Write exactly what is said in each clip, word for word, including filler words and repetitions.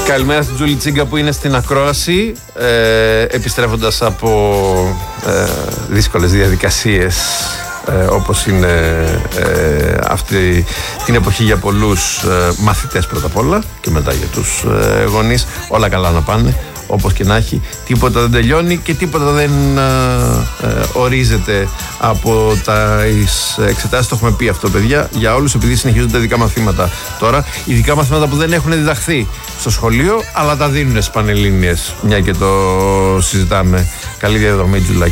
Καλημέρα στην Τζούλη Τσίγκα που είναι στην ακρόαση, ε, επιστρέφοντας από ε, δύσκολες διαδικασίες ε, όπως είναι ε, αυτή την εποχή για πολλούς ε, μαθητές πρώτα απ' όλα και μετά για τους ε, γονείς. Όλα καλά να πάνε, όπως και να έχει, τίποτα δεν τελειώνει και τίποτα δεν ε, ε, ορίζεται από τα εξετάσεις. Το έχουμε πει αυτό, παιδιά, για όλους, επειδή συνεχίζονται ειδικά μαθήματα τώρα. Ειδικά μαθήματα που δεν έχουν διδαχθεί στο σχολείο, αλλά τα δίνουν στις Πανελλήνιες, μια και το συζητάμε. Καλή διαδρομή, Τζουλάκη.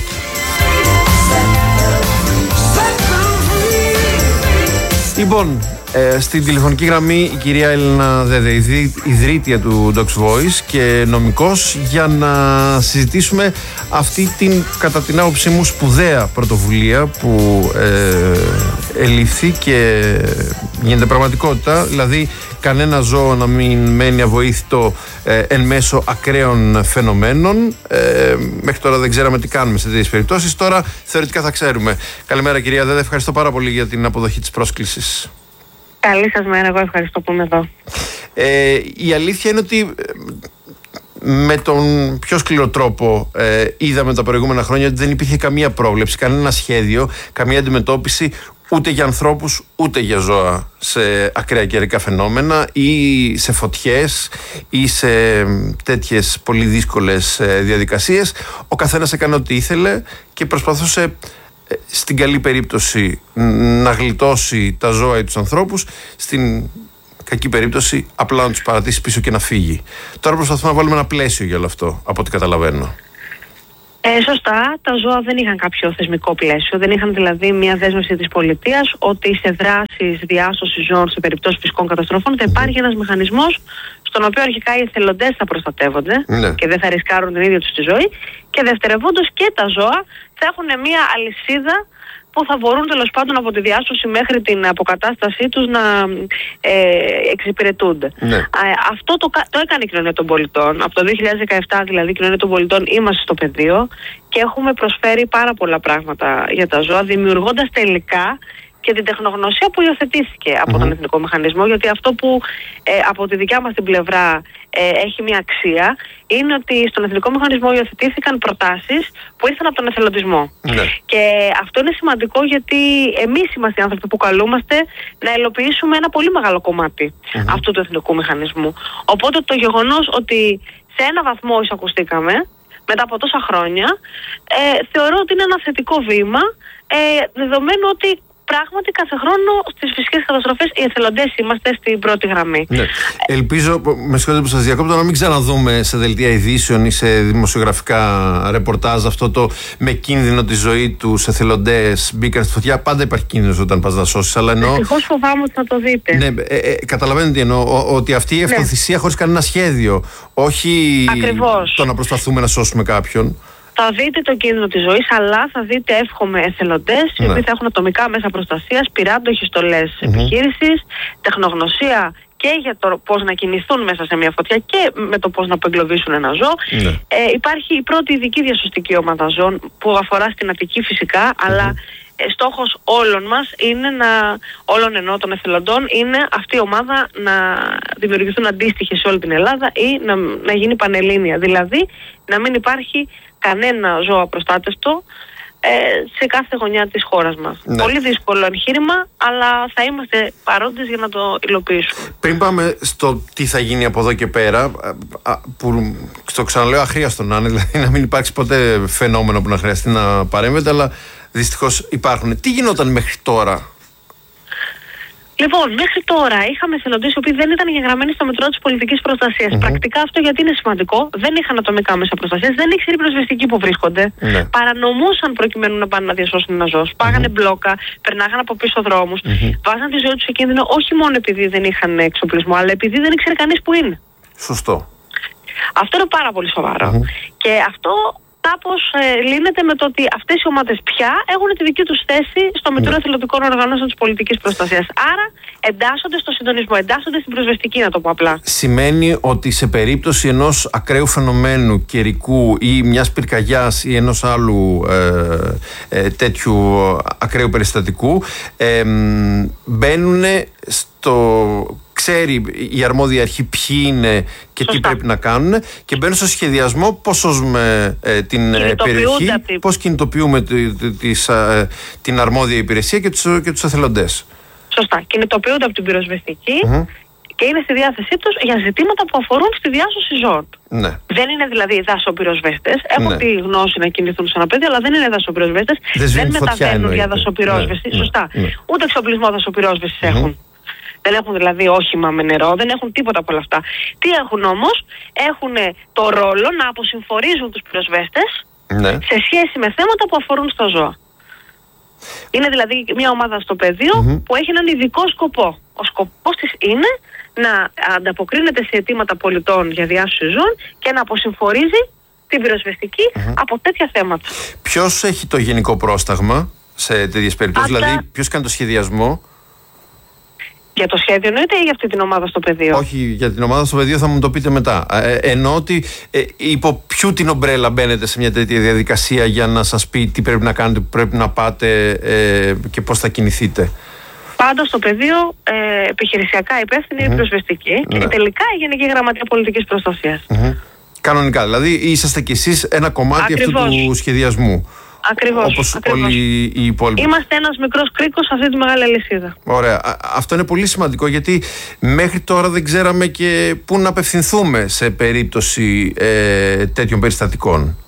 Λοιπόν, ε, στην τηλεφωνική γραμμή η κυρία Έλενα Δέδε, ιδρύτρια του Docs Voice και νομικός, για να συζητήσουμε αυτή την, κατά την άποψή μου, σπουδαία πρωτοβουλία που ε, ελήφθη και γίνεται πραγματικότητα. Δηλαδή, κανένα ζώο να μην μένει αβοήθητο ε, εν μέσω ακραίων φαινομένων. Ε, μέχρι τώρα δεν ξέραμε τι κάνουμε σε τέτοιες περιπτώσεις. Τώρα θεωρητικά θα ξέρουμε. Καλημέρα, κυρία Δέδε. Ευχαριστώ πάρα πολύ για την αποδοχή της πρόσκλησης. Καλή σας μέρα, εγώ ευχαριστώ που είμαι εδώ. Ε, η αλήθεια είναι ότι με τον πιο σκληρό τρόπο ε, είδαμε τα προηγούμενα χρόνια ότι δεν υπήρχε καμία πρόβλεψη, κανένα σχέδιο, καμία αντιμετώπιση ούτε για ανθρώπους ούτε για ζώα σε ακραία καιρικά φαινόμενα ή σε φωτιές ή σε τέτοιες πολύ δύσκολες ε, διαδικασίες. Ο καθένας έκανε ό,τι ήθελε και προσπαθούσε, στην καλή περίπτωση, να γλιτώσει τα ζώα ή τους ανθρώπους, στην κακή περίπτωση απλά να τους παρατήσει πίσω και να φύγει. Τώρα προσπαθούμε να βάλουμε ένα πλαίσιο για όλο αυτό, από ό,τι καταλαβαίνω. Ε, σωστά, τα ζώα δεν είχαν κάποιο θεσμικό πλαίσιο, δεν είχαν δηλαδή μια δέσμευση της πολιτείας ότι σε δράσεις διάσωσης ζώων σε περιπτώσεις φυσικών καταστροφών θα υπάρχει ένας μηχανισμός στον οποίο αρχικά οι εθελοντές θα προστατεύονται, ναι, και δεν θα ρισκάρουν την ίδια τους τη ζωή, και δευτερευόντως και τα ζώα θα έχουν μια αλυσίδα που θα μπορούν τέλος πάντων από τη διάσωση μέχρι την αποκατάστασή τους να ε, εξυπηρετούνται. Ναι. Ε, αυτό το, το έκανε η Κοινωνία των Πολιτών. Από το δύο χιλιάδες δεκαεπτά δηλαδή η Κοινωνία των Πολιτών είμαστε στο πεδίο και έχουμε προσφέρει πάρα πολλά πράγματα για τα ζώα, δημιουργώντας τελικά και την τεχνογνωσία που υιοθετήθηκε από mm-hmm. τον Εθνικό Μηχανισμό, γιατί αυτό που ε, από τη δικιά μας την πλευρά ε, έχει μια αξία είναι ότι στον Εθνικό Μηχανισμό υιοθετήθηκαν προτάσεις που ήρθαν από τον εθελοντισμό. Mm-hmm. Και αυτό είναι σημαντικό γιατί εμείς είμαστε οι άνθρωποι που καλούμαστε να υλοποιήσουμε ένα πολύ μεγάλο κομμάτι mm-hmm. αυτού του Εθνικού Μηχανισμού. Οπότε το γεγονός ότι σε ένα βαθμό εισακουστήκαμε μετά από τόσα χρόνια, ε, θεωρώ ότι είναι ένα θετικό βήμα, ε, δεδομένου ότι πράγματι κάθε χρόνο στις φυσικές καταστροφές οι εθελοντές είμαστε στην πρώτη γραμμή. Ναι. Ελπίζω, με συγχωρείτε που σας διακόπτω, να μην ξαναδούμε σε δελτία ειδήσεων ή σε δημοσιογραφικά ρεπορτάζ αυτό το με κίνδυνο τη ζωή τους εθελοντές μπήκαν στη φωτιά. Πάντα υπάρχει κίνδυνος όταν πας να σώσεις. Αλλά εννοώ. Ευτυχώς φοβάμαι ότι θα το δείτε. Ναι, ε, ε, καταλαβαίνετε τι εννοώ. Ότι αυτή η αυτοθυσία ναι. χωρίς κανένα σχέδιο. Όχι ακριβώς το να προσπαθούμε να σώσουμε κάποιον. Θα δείτε το κίνδυνο της ζωής, αλλά θα δείτε, εύχομαι, εθελοντές, ναι. οι οποίοι θα έχουν ατομικά μέσα προστασίας, πυράντοχοι στολές mm-hmm. επιχείρησης, τεχνογνωσία και για το πώς να κινηθούν μέσα σε μια φωτιά και με το πώς να απεγκλωβίσουν ένα ζώο. Ναι. Ε, υπάρχει η πρώτη ειδική διασωστική ομάδα ζώων που αφορά στην Αττική φυσικά, mm-hmm. αλλά ε, στόχος όλων μας είναι να, όλων εννοώ των εθελοντών, είναι αυτή η ομάδα να δημιουργηθούν αντίστοιχες σε όλη την Ελλάδα ή να, να γίνει πανελλήνια. Δηλαδή να μην υπάρχει κανένα ζώο απροστάτευτο ε, σε κάθε γωνιά της χώρας μας. Ναι. Πολύ δύσκολο εγχείρημα, αλλά θα είμαστε παρόντες για να το υλοποιήσουμε. Πριν πάμε στο τι θα γίνει από εδώ και πέρα, που στο ξαναλέω αχρίαστο να είναι, δηλαδή να μην υπάρξει ποτέ φαινόμενο που να χρειαστεί να παρέμβεται, αλλά δυστυχώς υπάρχουν. Τι γινόταν μέχρι τώρα? Λοιπόν, μέχρι τώρα είχαμε εθελοντές οι οποίοι δεν ήταν εγγεγραμμένοι στο Μητρό της Πολιτικής Προστασίας. Mm-hmm. Πρακτικά αυτό γιατί είναι σημαντικό, δεν είχαν ατομικά μέσα προστασίας, δεν ήξερε η πυροσβεστική που βρίσκονται. Mm-hmm. Παρανομούσαν προκειμένου να πάνε να διασώσουν ένα ζώο. Πάγανε mm-hmm. μπλόκα, περνάγαν από πίσω δρόμους, mm-hmm. βάζαν τη ζωή τους σε κίνδυνο όχι μόνο επειδή δεν είχαν εξοπλισμό, αλλά επειδή δεν ήξερε κανείς που είναι. Σωστό. Αυτό είναι πάρα πολύ σοβαρό. Mm-hmm. Και αυτό κάπως ε, λύνεται με το ότι αυτές οι ομάδες πια έχουν τη δική τους θέση στο Μητρό ναι. Εθελοντικών Οργανώσεων της Πολιτικής Προστασίας. Άρα εντάσσονται στο συντονισμό, εντάσσονται στην πυροσβεστική, να το πω απλά. Σημαίνει ότι σε περίπτωση ενός ακραίου φαινομένου καιρικού ή μιας πυρκαγιάς ή ενός άλλου ε, ε, τέτοιου ακραίου περιστατικού ε, μπαίνουν στο ξέρει η αρμόδια αρχή ποιοι είναι και Σωστά. τι πρέπει να κάνουν, και μπαίνουν στο σχεδιασμό πώς σώζουμε ε, την ε, περιοχή, τη... πώς κινητοποιούμε τη, τη, τη, ε, την αρμόδια υπηρεσία και τους, και τους εθελοντές. Σωστά. Κινητοποιούνται από την πυροσβεστική mm-hmm. και είναι στη διάθεσή τους για ζητήματα που αφορούν στη διάσωση ζώων. Ναι. Δεν είναι δηλαδή δασοπυροσβέστες. Έχουν ναι. τη γνώση να κινηθούν σε ένα πεδίο, αλλά δεν είναι δασοπυροσβέστες. Δεν, δεν μεταβαίνουν για δασοπυρόσβεση. Ναι. Σωστά. Ναι. Ούτε εξοπλισμό δασοπυρόσβεσης mm-hmm. έχουν. Δεν έχουν δηλαδή όχημα με νερό, δεν έχουν τίποτα από όλα αυτά. Τι έχουν όμως? Έχουν το ρόλο να αποσυμφορίζουν τους πυροσβέστες ναι. σε σχέση με θέματα που αφορούν στα ζώα. Είναι δηλαδή μια ομάδα στο πεδίο mm-hmm. που έχει έναν ειδικό σκοπό. Ο σκοπός της είναι να ανταποκρίνεται σε αιτήματα πολιτών για διάσωση ζώων και να αποσυμφορίζει την πυροσβεστική mm-hmm. από τέτοια θέματα. Ποιος έχει το γενικό πρόσταγμα σε τέτοιες περιπτώσεις, Άτα... δηλαδή ποιος κάνει το σχεδιασμό? Για το σχέδιο εννοείται ή για αυτή την ομάδα στο πεδίο? Όχι, για την ομάδα στο πεδίο θα μου το πείτε μετά. Ε, εννοώ ότι ε, υπό ποιου την ομπρέλα μπαίνετε σε μια τέτοια διαδικασία για να σας πει τι πρέπει να κάνετε, που πρέπει να πάτε ε, και πώς θα κινηθείτε. Πάντα στο πεδίο ε, επιχειρησιακά υπεύθυνη mm-hmm. η πυροσβεστική και ναι. τελικά η Γενική Γραμματεία Πολιτικής Προστασίας. Mm-hmm. Κανονικά, δηλαδή είσαστε κι εσείς ένα κομμάτι Ακριβώς. αυτού του σχεδιασμού. Ακριβώς. Όπως Ακριβώς. όλοι οι υπόλοιποι. Είμαστε ένας μικρός κρίκος σε αυτή τη μεγάλη αλυσίδα. Ωραία. Αυτό είναι πολύ σημαντικό, γιατί μέχρι τώρα δεν ξέραμε και πού να απευθυνθούμε σε περίπτωση ε, τέτοιων περιστατικών.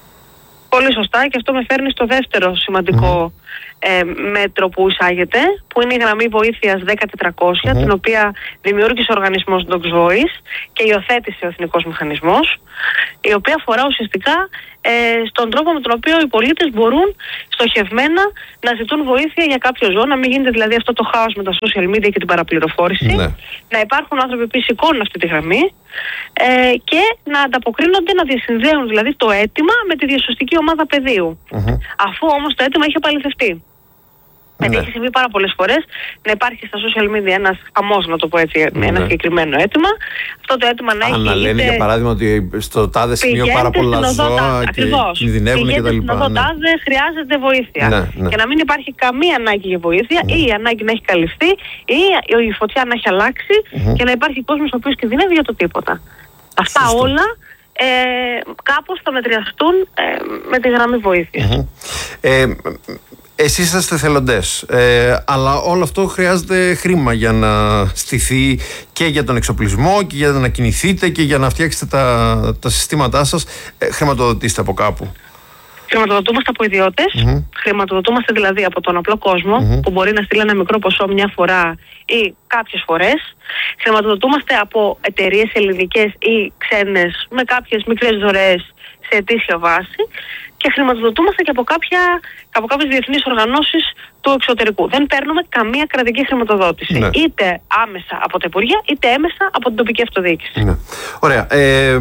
Πολύ σωστά, και αυτό με φέρνει στο δεύτερο σημαντικό mm-hmm. ε, μέτρο που εισάγεται, που είναι η γραμμή βοήθειας δέκα τετρακόσια, mm-hmm. την οποία δημιούργησε ο οργανισμός DogsVoice και υιοθέτησε ο Εθνικός Μηχανισμός, η οποία αφορά ουσιαστικά ε, στον τρόπο με τον οποίο οι πολίτες μπορούν στοχευμένα να ζητούν βοήθεια για κάποιο ζώο, να μην γίνεται δηλαδή αυτό το χάος με τα social media και την παραπληροφόρηση, ναι. να υπάρχουν άνθρωποι που σηκώνουν αυτή τη γραμμή ε, και να ανταποκρίνονται, να διασυνδέουν δηλαδή το αίτημα με τη διασωστική ομάδα πεδίου. Mm-hmm. Αφού όμως το αίτημα έχει επαληθευτεί. Ναι. Έχει συμβεί πάρα πολλές φορές να υπάρχει στα social media ένας χαμός, να το πω έτσι, με ένα ναι. συγκεκριμένο αίτημα. Αυτό το αίτημα να έχει. Να λένε είτε... για παράδειγμα ότι στο τάδε σημείο πάρα πολλά ζώα και κινδυνεύουν κτλ. Στην οδό ναι. τάδε χρειάζεται βοήθεια. Ναι, ναι. Και να μην υπάρχει καμία ανάγκη για βοήθεια ναι. ή η ανάγκη να έχει καλυφθεί ή η φωτιά να έχει αλλάξει mm-hmm. και να υπάρχει κόσμος ο οποίος κινδυνεύει για το τίποτα. Αυτά Σωστό. όλα ε, κάπως θα μετριαστούν ε, με τη γραμμή βοήθειας. Mm-hmm. Ε, Εσείς είσαστε εθελοντές, ε, αλλά όλο αυτό χρειάζεται χρήμα για να στηθεί, και για τον εξοπλισμό και για να κινηθείτε και για να φτιάξετε τα, τα συστήματά σας. Ε, χρηματοδοτήστε από κάπου? Χρηματοδοτούμαστε από ιδιώτες, mm-hmm. χρηματοδοτούμαστε δηλαδή από τον απλό κόσμο mm-hmm. που μπορεί να στείλει ένα μικρό ποσό μια φορά ή κάποιες φορές. Χρηματοδοτούμαστε από εταιρείες ελληνικές ή ξένες με κάποιες μικρές δωρεές σε ετήσια βάση. Και χρηματοδοτούμαστε και από, κάποια, από κάποιες διεθνείς οργανώσεις του εξωτερικού. Δεν παίρνουμε καμία κρατική χρηματοδότηση. Ναι. Είτε άμεσα από τα Υπουργεία, είτε έμεσα από την τοπική αυτοδιοίκηση. Ναι. Ωραία. Ε,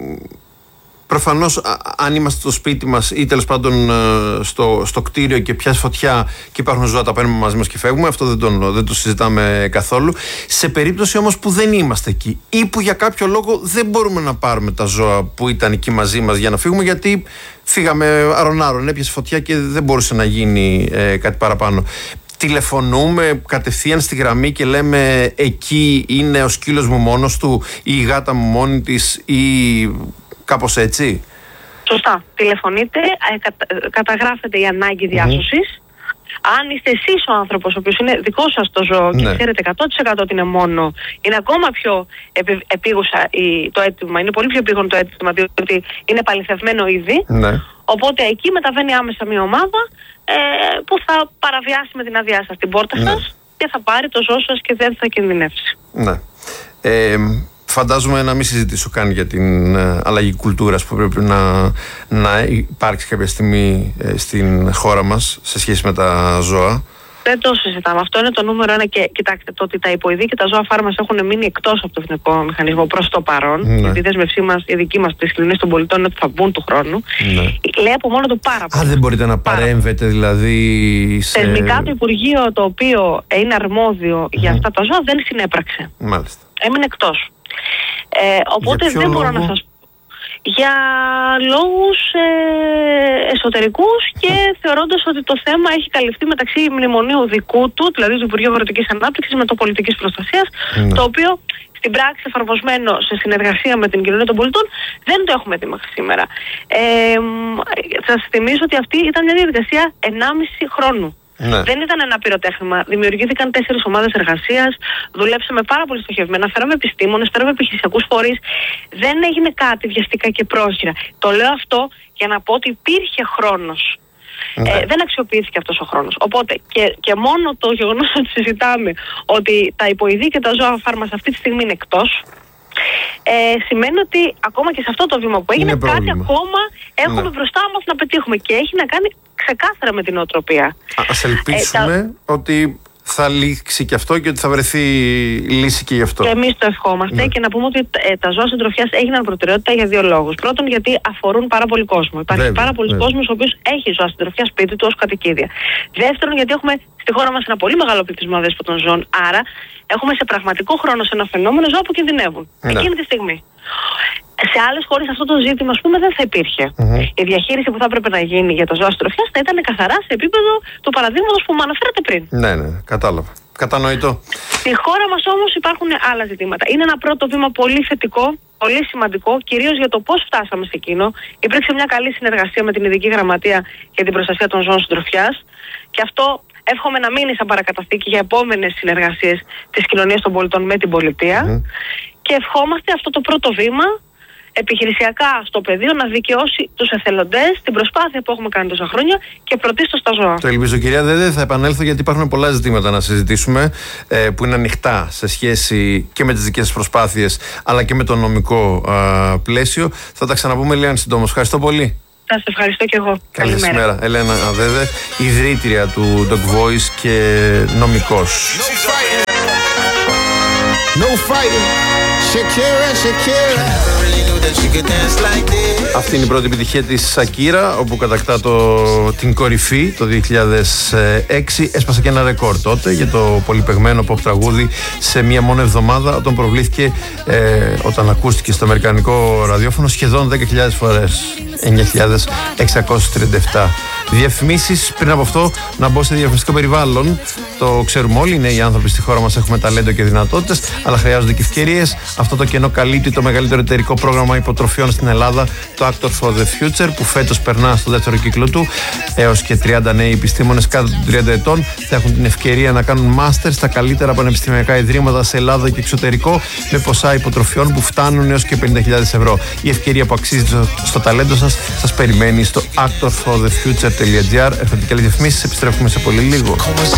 προφανώς, αν είμαστε στο σπίτι μας ή τέλος πάντων στο, στο κτίριο και πιάσει φωτιά και υπάρχουν ζώα, τα παίρνουμε μαζί μας και φεύγουμε. Αυτό δεν, τον, δεν το συζητάμε καθόλου. Σε περίπτωση όμως που δεν είμαστε εκεί ή που για κάποιο λόγο δεν μπορούμε να πάρουμε τα ζώα που ήταν εκεί μαζί μας για να φύγουμε, γιατί φύγαμε αρον-άρον, έπιασε φωτιά και δεν μπορούσε να γίνει ε, κάτι παραπάνω. Τηλεφωνούμε κατευθείαν στη γραμμή και λέμε εκεί είναι ο σκύλος μου μόνος του ή η γάτα μου μόνη της ή κάπως έτσι? Σωστά. Τηλεφωνείτε, ε, κατα, καταγράφετε η ανάγκη διάσωσης. Mm-hmm. Αν είστε εσείς ο άνθρωπος ο οποίος είναι δικό σας το ζώο και ναι. ξέρετε εκατό τοις εκατό ότι είναι μόνο, είναι ακόμα πιο επί, επίγουσα η, το αίτημα, είναι πολύ πιο επίγον το αίτημα, διότι είναι παληθευμένο ήδη. Ναι. Οπότε εκεί μεταβαίνει άμεσα μια ομάδα ε, που θα παραβιάσει με την άδειά σας την πόρτα ναι. σας και θα πάρει το ζώο σας και δεν θα κινδυνεύσει. Ναι. Ε, Φαντάζομαι να μην συζητήσω καν για την ε, αλλαγή κουλτούρας που πρέπει να, να υπάρξει κάποια στιγμή ε, στην χώρα μας σε σχέση με τα ζώα. Δεν το συζητάμε. Αυτό είναι το νούμερο ένα. Και κοιτάξτε, το ότι τα υποειδή και τα ζώα φάρμας έχουν μείνει εκτός από το Εθνικό Μηχανισμό προς το παρόν. Ναι. Γιατί η δέσμευσή μας, η δική μας, της κοινωνίας των πολιτών είναι ότι θα μπουν του χρόνου. Ναι. Λέει από μόνο του πάρα πολύ. Α, δεν μπορείτε να παρέμβετε δηλαδή σε... Θεσμικά το Υπουργείο το οποίο είναι αρμόδιο mm. για αυτά τα ζώα δεν συνέπραξε. Μάλιστα. Έμεινε εκτός. Ε, οπότε δεν λόγο? μπορώ να σας πω. για λόγους ε, εσωτερικούς και θεωρώντας ότι το θέμα έχει καλυφθεί μεταξύ μνημονίου δικού του, δηλαδή του Υπουργείου Αγροτικής Ανάπτυξης, με το πολιτικής προστασίας, mm. το οποίο στην πράξη εφαρμοσμένο σε συνεργασία με την κοινωνία των πολιτών δεν το έχουμε δει μέχρι σήμερα. Ε, σας θυμίζω ότι αυτή ήταν μια διαδικασία ενάμιση χρόνου. Ναι. Δεν ήταν ένα πυροτέχνημα. Δημιουργήθηκαν τέσσερις ομάδες εργασίας, δουλέψαμε πάρα πολύ στοχευμένα, φέραμε επιστήμονες, φέραμε επιχειρησιακούς φορείς. Δεν έγινε κάτι βιαστικά και πρόχειρα. Το λέω αυτό για να πω ότι υπήρχε χρόνος. Ναι. Ε, δεν αξιοποιήθηκε αυτός ο χρόνος. Οπότε και, και μόνο το γεγονός ότι συζητάμε ότι τα υποειδή και τα ζώα φάρμακα αυτή τη στιγμή είναι εκτός, Ε, σημαίνει ότι ακόμα και σε αυτό το βήμα που έγινε, κάτι ακόμα έχουμε ναι. μπροστά μας να πετύχουμε, και έχει να κάνει ξεκάθαρα με την νοοτροπία. Ας ελπίσουμε ε, τα... ότι θα λήξει και αυτό και ότι θα βρεθεί λύση και γι' αυτό. Και εμείς το ευχόμαστε, ναι. και να πούμε ότι ε, τα ζώα συντροφιάς έγιναν προτεραιότητα για δύο λόγους. Πρώτον, γιατί αφορούν πάρα πολύ κόσμο. Υπάρχει βέβαια, πάρα πολλοί κόσμος ο οποίος έχει ζώα συντροφιάς σπίτι του ως κατοικίδια. Δεύτερον, γιατί έχουμε στη χώρα μας ένα πολύ μεγάλο πληθυσμό αδέσποτων ζώων. Άρα, έχουμε σε πραγματικό χρόνο σε ένα φαινόμενο ζώα που κινδυνεύουν. Ναι. Εκείνη τη στιγμή. Σε άλλες χώρες αυτό το ζήτημα, ας πούμε, δεν θα υπήρχε. Mm-hmm. Η διαχείριση που θα έπρεπε να γίνει για τα ζώα συντροφιάς θα ήταν καθαρά σε επίπεδο του παραδείγματος που μου αναφέρατε πριν. Ναι, ναι, κατάλαβα. Κατανοητό. Στη χώρα μας όμως υπάρχουν άλλα ζητήματα. Είναι ένα πρώτο βήμα πολύ θετικό, πολύ σημαντικό, κυρίως για το πώς φτάσαμε σε εκείνο. Υπήρξε μια καλή συνεργασία με την Ειδική Γραμματεία για την Προστασία των Ζώων Συντροφιάς, και αυτό εύχομαι να μείνει σαν παρακαταθήκη για επόμενες συνεργασίες της κοινωνίας των πολιτών με την πολιτεία. Mm-hmm. Και ευχόμαστε αυτό το πρώτο βήμα επιχειρησιακά στο πεδίο να δικαιώσει τους εθελοντές, την προσπάθεια που έχουμε κάνει τόσα χρόνια, και πρωτίστως τα ζώα. Το ελπίζω, κυρία Δέδε. Θα επανέλθω γιατί υπάρχουν πολλά ζητήματα να συζητήσουμε ε, που είναι ανοιχτά σε σχέση και με τις δικές σας προσπάθειες αλλά και με το νομικό ε, πλαίσιο. Θα τα ξαναπούμε λίγο συντόμως. Ευχαριστώ πολύ. Σας ευχαριστώ και εγώ. Καλημέρα. Ελένα Δέδε, ιδρύτρια του Dog Voice και νομικός. No fighting. Shakira, Shakira. Αυτή είναι η πρώτη επιτυχία της Σακύρα, όπου κατακτά το, την κορυφή το δύο χιλιάδες έξι. Έσπασε και ένα ρεκόρ τότε για το πολυπαιγμένο pop τραγούδι σε μία μόνο εβδομάδα, όταν προβλήθηκε, ε, όταν ακούστηκε στο αμερικανικό ραδιόφωνο σχεδόν δέκα χιλιάδες φορές, εννιά χιλιάδες εξακόσιες τριάντα επτά. Διαφημίσεις πριν από αυτό, να μπω σε διαφημιστικό περιβάλλον. Το ξέρουμε όλοι, είναι οι άνθρωποι στη χώρα μας, έχουμε ταλέντο και δυνατότητες, αλλά χρειάζονται και ευκαιρίες. Αυτό το κενό καλύπτει το μεγαλύτερο εταιρικό πρόγραμμα υποτροφιών στην Ελλάδα, το Actor for the Future, που φέτος περνά στο δεύτερο κύκλο του. Έως και τριάντα νέοι επιστήμονες κάτω των τριάντα ετών θα έχουν την ευκαιρία να κάνουν μάστερ στα καλύτερα πανεπιστημιακά ιδρύματα σε Ελλάδα και εξωτερικό, με ποσά υποτροφιών που φτάνουν έως και πενήντα χιλιάδες ευρώ. Η ευκαιρία που αξίζει στο ταλέντο σας σας περιμένει στο actor for the future τελεία gr. Έρχονται και άλλες διαφημίσεις, επιστρέφουμε σε πολύ λίγο.